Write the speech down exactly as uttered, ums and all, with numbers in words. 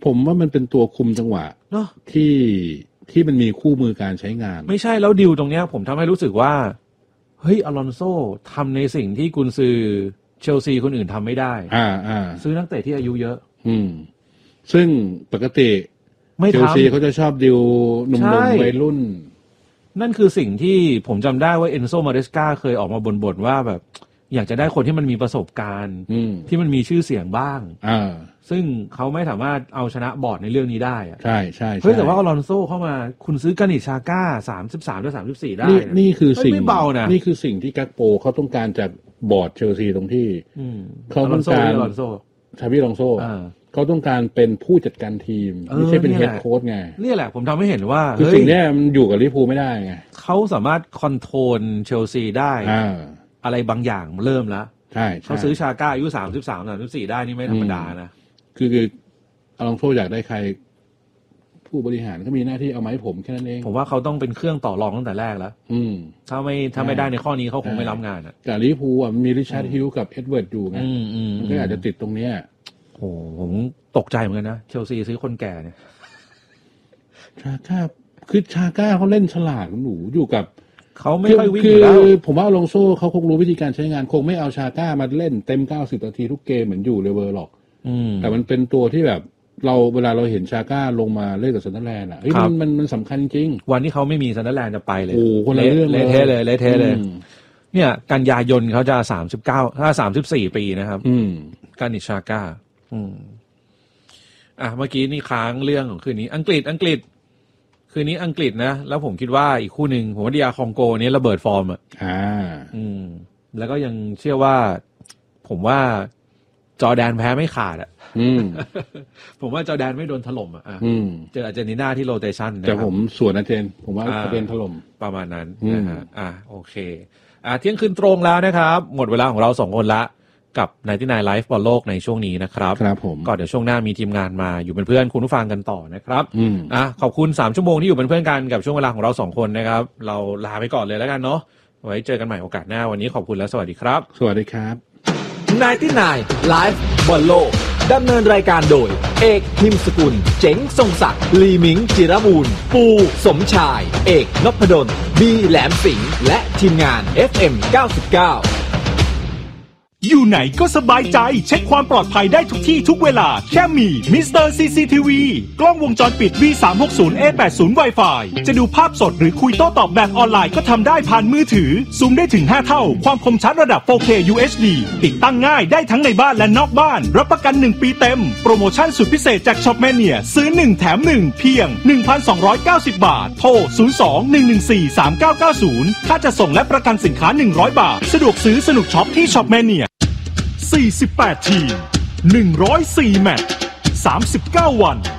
ผมว่ามันเป็นตัวคุมจังหวะเนาะที่ที่มันมีคู่มือการใช้งานไม่ใช่แล้วดิวตรงเนี้ยผมทำให้รู้สึกว่าเฮ้ยอลอนโซทำในสิ่งที่กุนซือเชลซีคนอื่นทำไม่ได้อ่าอ่าซื้อนักเตะที่อายุเยอะอืมซึ่งปกติเชลซีเขาจะชอบดิวหนุ่มๆวัยรุ่นนั่นคือสิ่งที่ผมจำได้ว่าเอนโซมาเรสกาเคยออกมาบ่นๆว่าแบบอยากจะได้คนที่มันมีประสบการณ์ที่มันมีชื่อเสียงบ้างอ่าซึ่งเขาไม่สามารถเอาชนะบอร์ดในเรื่องนี้ได้อะใช่ใช่เฮ้ยแต่ว่าอลอนโซเข้ามาคุณซื้อการิชาก้าสามสิบสามหรือสามสิบสี่ได้นี่นี่คือสิ่งไม่เบานะนี่คือสิ่งที่กักโปเขาต้องการจากบอร์ดเชลซีตรงที่เขาต้องการอลอนโซชาบิอลองโซเขาต้องการเป็นผู้จัดการทีมไม่ใช่เป็นเฮดโค้ชไงนี่แหละผมทำให้เห็นว่าคือสิ่งนี้มันอยู่กับลิเวอร์พูลไม่ได้ไงเขาสามารถคอนโทรลเชลซีได้อะไรบางอย่างเริ่มแล้วใช่เขาซื้อชาก้าอายุสามสิบสาม สามสิบสี่ได้นี่ไม่ธรรมดานะคือคืออลองโซอยากได้ใครผู้บริหารก็มีหน้าที่เอาไม้ผมแค่นั้นเองผมว่าเขาต้องเป็นเครื่องต่อรองตั้งแต่แรกแล้วถ้าไม่ถ้าไม่ได้ในข้อนี้เขาคงไม่รับงานอ่ะแต่ลิเวอร์พูลอ่ะมีริชาร์ดฮิลกับเอ็ดเวิร์ดอยู่ไงมันก็อาจจะติดตรงเนี้ยโอ้ผมตกใจเหมือนกันนะเชลซีซื้อคนแก่เนี่ยชาก้าคือชาก้าเขาเล่นฉลาดหนูอยู่กับเขาไม่ค่อยวิ่งอยู่แล้วผมว่าอลองโซเขาคงรู้วิธีการใช้งานคงไม่เอาชาก้ามาเล่นเต็มเก้าสิบนาทีทุกเกมเหมือนอยู่เลเวอร์หรอกแต่มันเป็นตัวที่แบบเราเวลาเราเห็นชาก้าลงมาเล่นกับซันเดอร์แลนด์อ่ะเฮ้ยมันมันมันสำคัญจริงวันที่เขาไม่มีซันเดอร์แลนด์จะไปเลยโอ้คนละเรื่องเลยเทเลยเลยเทเลยเนี่ยกันยายนเขาจะสามสิบเก้าถ้าสามสิบสี่ปีนะครับการนิชาก้าอืมอ่ะเมื่อกี้นี่ค้างเรื่องของคืนนี้อังกฤษอังกฤษคืนนี้อังกฤษนะแล้วผมคิดว่าอีกคู่หนึ่งผมว่าดีอาร์คองโกนี้ระเบิดฟอร์มอ่ะอ่าอืมแล้วก็ยังเชื่อว่าผมว่าจอร์แดนแพ้ไม่ขาดอ่ะผมว่าจอร์แดนไม่โดนถล่มอ่ะเจออาร์เจนตินาที่โรเตชันแต่ผมส่วนอาร์เจนผมว่าอาร์เจนถล่มประมาณนั้นนะฮะอ่ะโอเคอ่ะเที่ยงคืนตรงแล้วนะครับหมดเวลาของเราสองคนละกับไนน์ตี้ไนน์ Live บอลโลกในช่วงนี้นะครับครับผมก็เดี๋ยวช่วงหน้ามีทีมงานมาอยู่เป็นเพื่อนคุณผู้ฟังกันต่อนะครับอ่ะขอบคุณสามชั่วโมงที่อยู่เป็นเพื่อนกันกับช่วงเวลาของเราสองคนนะครับเราลาไปก่อนเลยแล้วกันเนาะไว้เจอกันใหม่โอกาสหน้าวันนี้ขอบคุณและสวัสดีครับสวัสดีครับไนน์ตี้ไนน์ Live บอลโลกดำเนินรายการโดยเอกพิมพ์สกุลเจ๋งทรงศักดิ์ลีมิงจิรบูรณ์ปูสมชายเอกนพดลบีแหลมสิงห์และทีมงาน เอฟ เอ็ม เก้าสิบเก้าอยู่ไหนก็สบายใจเช็คความปลอดภัยได้ทุกที่ทุกเวลาแค่มีมิสเตอร์ ซี ซี ที วี กล้องวงจรปิด วี สามหกศูนย์ เอ แปดสิบ Wi-Fi จะดูภาพสดหรือคุยโต้ตอบแบบออนไลน์ก็ทำได้ผ่านมือถือซูมได้ถึงห้าเท่าความคมชัดระดับ โฟร์เค ยู เอช ดี ติดตั้งง่ายได้ทั้งในบ้านและนอกบ้านรับประกันหนึ่งปีเต็มโปรโมชั่นสุดพิเศษจากช็อปแมเนียซื้อหนึ่งแถมหนึ่งเพียง หนึ่งพันสองร้อยเก้าสิบ บาทโทรศูนย์ สอง หนึ่ง หนึ่ง สี่ สาม เก้า เก้า ศูนย์ค่าจะส่งและประกันสินค้าหนึ่งร้อยบาทสะดวกซื้อสนุกช็อปที่ช็อปแมเนียสี่สิบแปดทีมหนึ่งร้อยสี่แมตช์สามสิบเก้าวัน